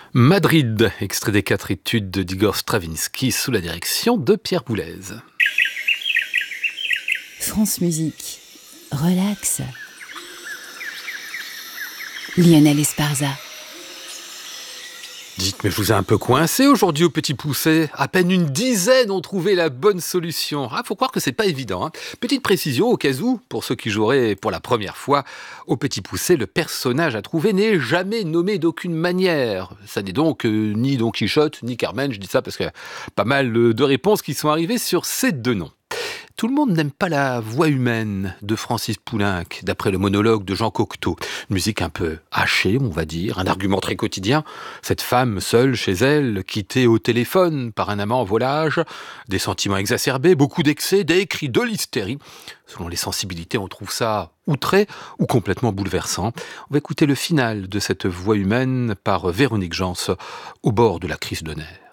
Madrid, extrait des 4 études d'Igor Stravinsky sous la direction de Pierre Boulez. France Musique. Relax. Lionel Esparza. Dites, mais je vous ai un peu coincé aujourd'hui au Petit Poucet. À peine une dizaine ont trouvé la bonne solution. Faut croire que c'est pas évident, hein. Petite précision au cas où, pour ceux qui joueraient pour la première fois, au Petit Poucet, le personnage à trouver n'est jamais nommé d'aucune manière. Ça n'est donc ni Don Quichotte, ni Carmen, je dis ça parce qu'il y a pas mal de réponses qui sont arrivées sur ces deux noms. Tout le monde n'aime pas la voix humaine de Francis Poulenc, d'après le monologue de Jean Cocteau. Une musique un peu hachée, on va dire, un argument très quotidien. Cette femme seule chez elle, quittée au téléphone par un amant en volage, des sentiments exacerbés, beaucoup d'excès, des cris de l'hystérie. Selon les sensibilités, on trouve ça outré ou complètement bouleversant. On va écouter le final de cette voix humaine par Véronique Jans, au bord de la crise de nerfs.